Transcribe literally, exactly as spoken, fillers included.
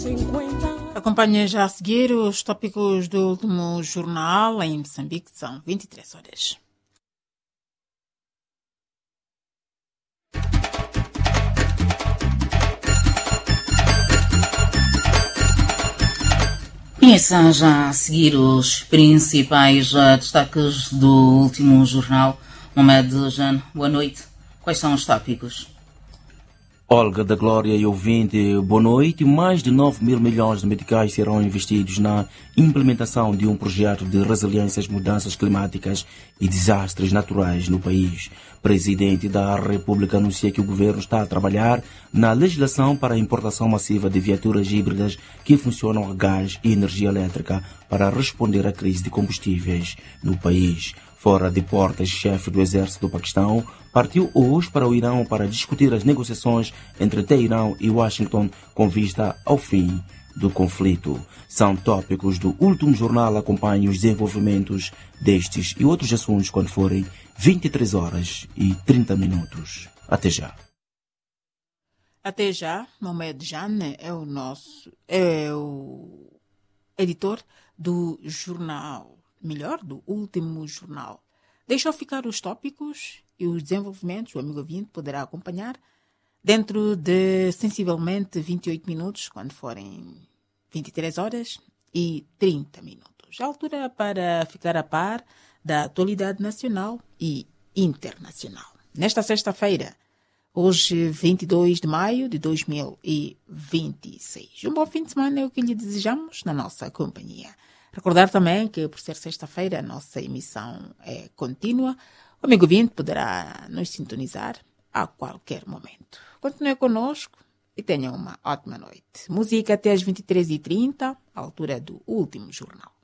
Acompanhe já a seguir os tópicos do último jornal em Moçambique, são vinte e três horas. Conheça já a seguir os principais uh, destaques do último jornal. Mohamed Jean, boa noite. Quais são os tópicos? Olga da Glória e ouvinte, boa noite. Mais de nove mil milhões de meticais serão investidos na implementação de um projeto de resiliência às mudanças climáticas e desastres naturais no país. Presidente da República anuncia que o governo está a trabalhar na legislação para a importação massiva de viaturas híbridas que funcionam a gás e energia elétrica para responder à crise de combustíveis no país. Fora de portas, chefe do exército do Paquistão partiu hoje para o Irão para discutir as negociações entre Teherão e Washington com vista ao fim do conflito. São tópicos do último jornal. Acompanhe os desenvolvimentos destes e outros assuntos quando forem vinte e três horas e trinta minutos. Até já. Até já. Mohamed Jean é o nosso é o editor do jornal. Melhor, do último jornal. Deixou ficar os tópicos e os desenvolvimentos. O amigo ouvinte poderá acompanhar dentro de sensivelmente vinte e oito minutos, quando forem vinte e três horas e trinta minutos. A altura para ficar a par da atualidade nacional e internacional. Nesta sexta-feira, hoje vinte e dois de maio de dois mil e vinte e seis. Um bom fim de semana é o que lhe desejamos na nossa companhia. Recordar também que, por ser sexta-feira, a nossa emissão é contínua. O amigo ouvinte poderá nos sintonizar a qualquer momento. Continue conosco e tenha uma ótima noite. Música até às vinte e três e trinta, à altura do último jornal.